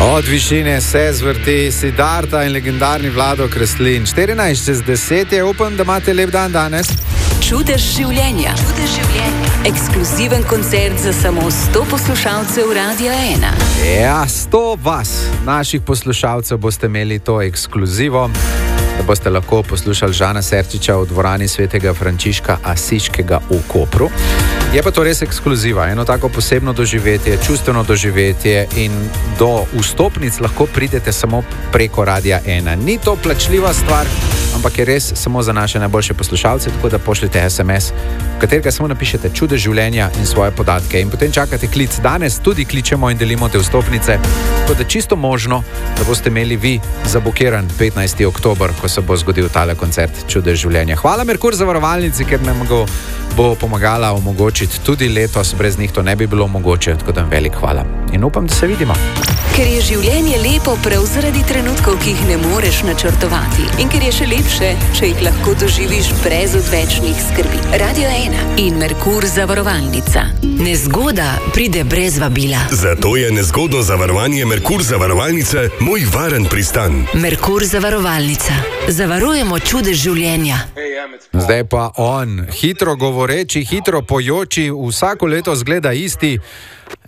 Od višine se zvrti Siddharta in legendarni Vlado Kreslin. 14:10 je, upam, da imate lep dan danes. Čudež življenja. Ekskluziven koncert za samo 100 poslušalcev Radia 1. Ja, 100 vas, naših poslušalcev, boste imeli to ekskluzivo, da boste lahko poslušali Žana Serčiča v dvorani svetega Frančiška Asiškega v Kopru. Je pa to res ekskluziva, eno tako posebno doživetje, čustveno doživetje in do vstopnic lahko pridete samo preko Radia 1. Ni to plačljiva stvar, ampak je res samo za naše najboljše poslušalce, tako da pošljete SMS, v katerega samo napišete Čudež življenja in svoje podatke in potem čakate klic. Danes tudi kličemo in delimo te vstopnice, tako da čisto možno, da boste imeli vi zabukiran 15. oktober, ko se bo zgodil tale koncert Čudež življenja. Hvala Merkur zavarovalnici, ker nam bo pomagala omogočiti tudi letos, brez njih to ne bi bilo mogoče, tako da velik hvala. In upam, da se vidimo. Ker je življenje lepo prav zaradi trenutkov, ki jih ne moreš načrtovati. In ker je še lepše, če jih lahko doživiš brez odvečnih skrbi. Radio 1 in Merkur zavarovalnica. Nezgoda pride brez vabila. Zato je nezgodno zavarovanje Merkur zavarovalnice moj varen pristan. Merkur zavarovalnica. Zavarujemo čudež življenja. Zdaj pa on, hitro govoreči, hitro pojoči, vsako leto zgleda isti.